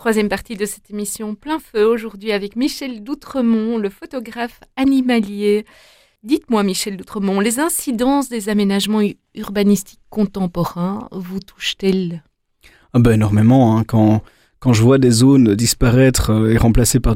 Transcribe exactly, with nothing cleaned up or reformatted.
Troisième partie de cette émission Plein Feu, aujourd'hui avec Michel D'Outremont, le photographe animalier. Dites-moi Michel D'Outremont, les incidences des aménagements u- urbanistiques contemporains vous touchent-elles ? Ah ben énormément, hein. quand, quand je vois des zones disparaître euh, et remplacées par